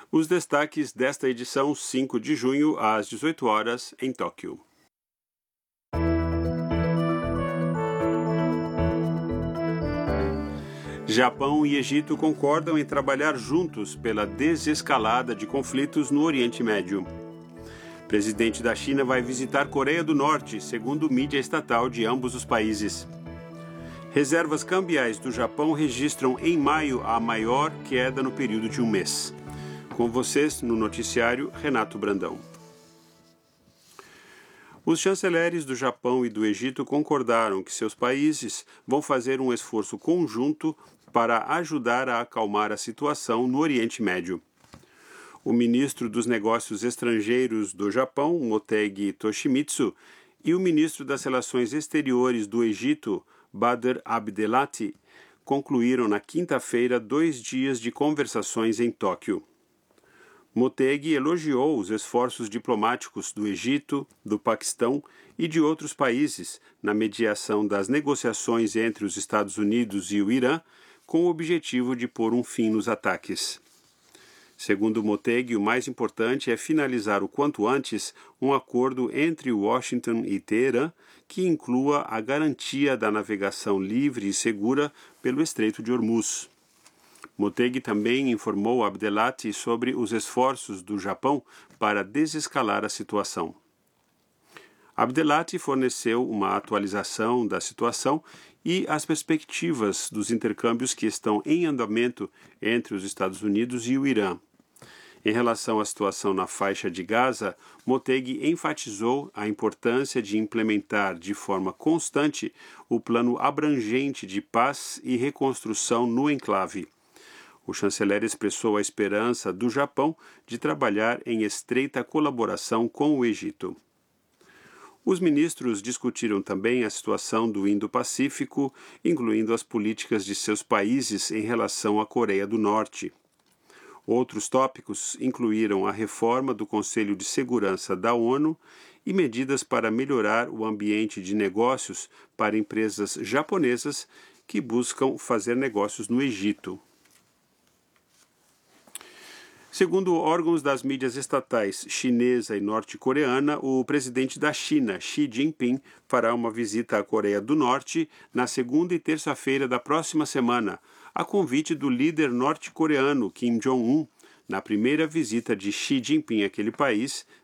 Os destaques desta edição 5 de junho, às 18 horas, em Tóquio. Japão e Egito concordam em trabalhar juntos pela desescalada de conflitos no Oriente Médio. Presidente da China vai visitar Coreia do Norte, segundo mídia estatal de ambos os países. Reservas cambiais do Japão registram em maio a maior queda no período de um mês. Com vocês, no noticiário, Renato Brandão. Os chanceleres do Japão e do Egito concordaram que seus países vão fazer um esforço conjunto para ajudar a acalmar a situação no Oriente Médio. O ministro dos Negócios Estrangeiros do Japão, Motegi Toshimitsu, e o ministro das Relações Exteriores do Egito, Badr Abdelati, concluíram na quinta-feira 2 dias de conversações em Tóquio. Motegi elogiou os esforços diplomáticos do Egito, do Paquistão e de outros países na mediação das negociações entre os Estados Unidos e o Irã, com o objetivo de pôr um fim nos ataques. Segundo Motegi, o mais importante é finalizar o quanto antes um acordo entre Washington e Teherã que inclua a garantia da navegação livre e segura pelo Estreito de Hormuz. Motegi também informou Abdelati sobre os esforços do Japão para desescalar a situação. Abdelati forneceu uma atualização da situação e as perspectivas dos intercâmbios que estão em andamento entre os Estados Unidos e o Irã. Em relação à situação na faixa de Gaza, Motegi enfatizou a importância de implementar de forma constante o plano abrangente de paz e reconstrução no enclave. O chanceler expressou a esperança do Japão de trabalhar em estreita colaboração com o Egito. Os ministros discutiram também a situação do Indo-Pacífico, incluindo as políticas de seus países em relação à Coreia do Norte. Outros tópicos incluíram a reforma do Conselho de Segurança da ONU e medidas para melhorar o ambiente de negócios para empresas japonesas que buscam fazer negócios no Egito. Segundo órgãos das mídias estatais chinesa e norte-coreana, o presidente da China, Xi Jinping, fará uma visita à Coreia do Norte na segunda e terça-feira da próxima semana, a convite do líder norte-coreano Kim Jong-un, na primeira visita de Xi Jinping àquele país